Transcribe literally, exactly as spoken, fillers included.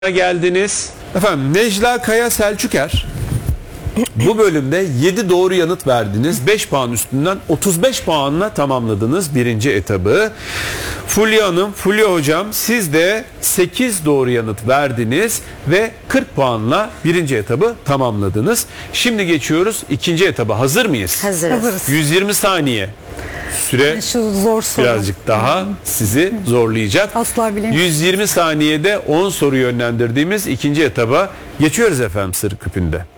geldiniz. Efendim Necla Kaya Selçuker. Bu bölümde yedi doğru yanıt verdiniz. beş puan üstünden otuz beş puanla tamamladınız birinci etabı. Fulya Hanım, Fulya Hocam siz de sekiz doğru yanıt verdiniz ve kırk puanla birinci etabı tamamladınız. Şimdi geçiyoruz ikinci etaba. Hazır mıyız? Hazırız. Hazırız. yüz yirmi saniye. Süre Şu zor soru. birazcık daha sizi zorlayacak. Asla bilemem. yüz yirmi saniyede on soru yönlendirdiğimiz ikinci etaba geçiyoruz efendim Sır Küpü'nde.